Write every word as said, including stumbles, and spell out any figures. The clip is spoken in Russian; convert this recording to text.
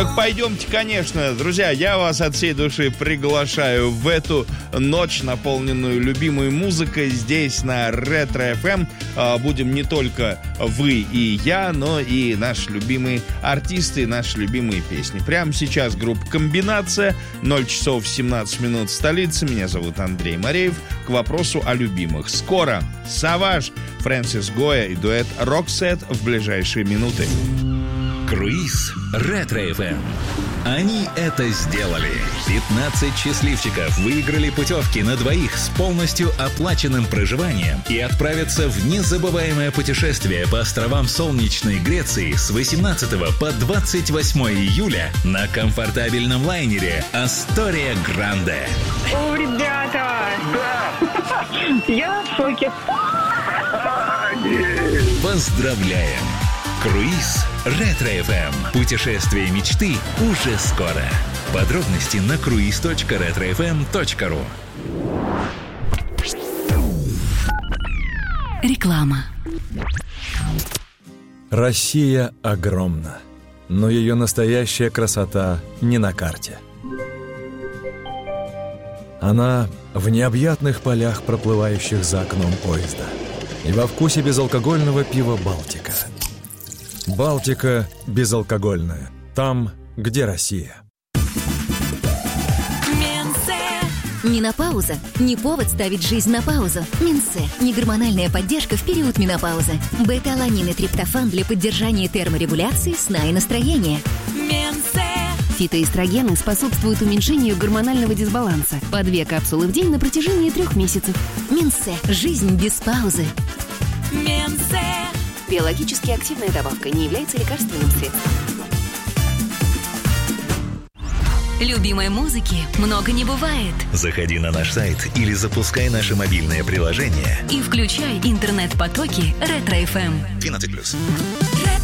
Так пойдемте, конечно, друзья, я вас от всей души приглашаю в эту ночь, наполненную любимой музыкой. Здесь на Ретро эф эм будем не только вы и я, но и наши любимые артисты, наши любимые песни. Прямо сейчас группа «Комбинация», ноль часов семнадцать минут в столице. Меня зовут Андрей Мореев. К вопросу о любимых. Скоро «Саваж», Фрэнсис Гоя и дуэт «Роксет» в ближайшие минуты. Круиз Ретро эф эм. Они это сделали. пятнадцать счастливчиков выиграли путевки на двоих с полностью оплаченным проживанием и отправятся в незабываемое путешествие по островам солнечной Греции с восемнадцатого по двадцать восьмое июля на комфортабельном лайнере «Астория Гранде». О, ребята! Да! Я в шоке. Поздравляем! Круиз Ретро эф эм. Путешествие мечты уже скоро. Подробности на круиз точка ретро эф эм точка ру. Реклама. Россия огромна, но ее настоящая красота не на карте. Она в необъятных полях, проплывающих за окном поезда, и во вкусе безалкогольного пива «Балтика». Балтика безалкогольная. Там, где Россия. Менопауза – не повод ставить жизнь на паузу. Минсе – негормональная поддержка в период менопаузы. Бета-аланин и триптофан для поддержания терморегуляции, сна и настроения. Минсе. Фитоэстрогены способствуют уменьшению гормонального дисбаланса. По две капсулы в день на протяжении трех месяцев. Минсе – жизнь без паузы. Минсе. Биологически активная добавка, не является лекарственным средством. Любимой музыки много не бывает. Заходи на наш сайт или запускай наше мобильное приложение и включай интернет-потоки Ретро эф эм. двенадцать плюс.